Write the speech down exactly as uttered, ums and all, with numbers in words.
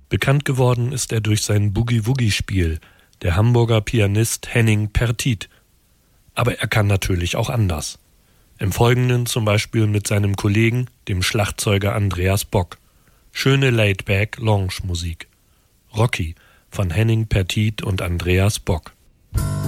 Bekannt geworden ist er durch sein Boogie-Woogie-Spiel, der Hamburger Pianist Henning Pertit. Aber er kann natürlich auch anders. Im Folgenden zum Beispiel mit seinem Kollegen, dem Schlagzeuger Andreas Bock. Schöne Laid-Back-Lounge-Musik. Rocky von Henning Pertit und Andreas Bock.